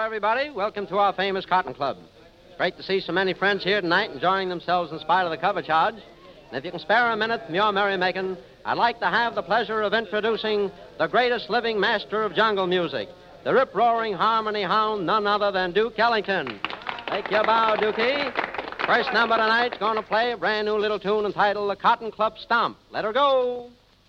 everybody. Welcome to our famous Cotton Club. Great to see so many friends here tonight enjoying themselves in spite of the cover charge. And if you can spare a minute from your merrymaking, I'd like to have the pleasure of introducing the greatest living master of jungle music, the rip-roaring harmony hound, none other than Duke Ellington. Take your bow, Dukey. First number tonight's going to play a brand new little tune entitled The Cotton Club Stomp. Let her go.